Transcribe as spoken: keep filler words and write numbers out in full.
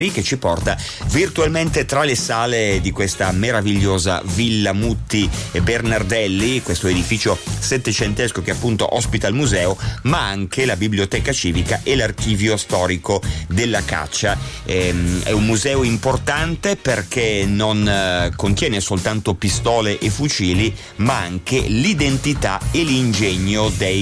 che ci porta virtualmente tra le sale di questa meravigliosa Villa Mutti e Bernardelli, questo edificio settecentesco che appunto ospita il museo, ma anche la biblioteca civica e l'archivio storico della caccia. Ehm, è un museo importante perché non eh, contiene soltanto pistole e fucili, ma anche l'identità e l'ingegno dei